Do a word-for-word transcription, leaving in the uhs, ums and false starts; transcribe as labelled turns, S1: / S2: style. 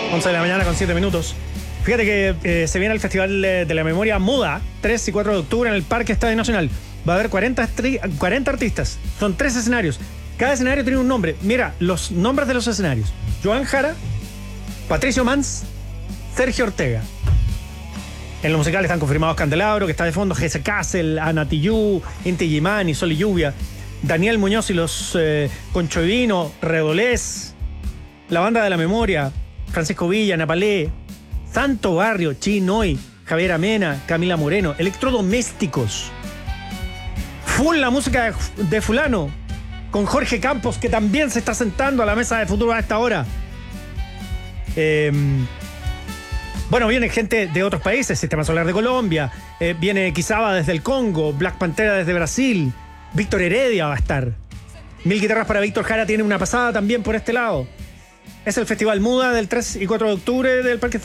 S1: once de la mañana con siete minutos. Fíjate que eh, se viene el Festival de la Memoria Muda, tres y cuatro de octubre en el Parque Estadio Nacional. Va a haber cuarenta, cuarenta artistas. Son tres escenarios. Cada escenario tiene un nombre. Mira, los nombres de los escenarios: Joan Jara, Patricio Mans, Sergio Ortega. En lo musical están confirmados Candelabro, que está de fondo, Gese Castle, Ana Tijoux, Inti Illimani, Sol y Lluvia, Daniel Muñoz y los eh, Concho Vino, Redolés, la Banda de la Memoria, Francisco Villa, Napalé, Santo Barrio, Chinoy, Javier Amena, Camila Moreno, Electrodomésticos, Full la música de, de fulano, con Jorge Campos, que también se está sentando a la mesa de futuro a esta hora. Eh, bueno, viene gente de otros países, Sistema Solar de Colombia, eh, viene Quizaba desde el Congo, Black Pantera desde Brasil, Víctor Heredia va a estar. Mil Guitarras para Víctor Jara tiene una pasada también por este lado. Es el Festival Muda del tres y cuatro de octubre del Parque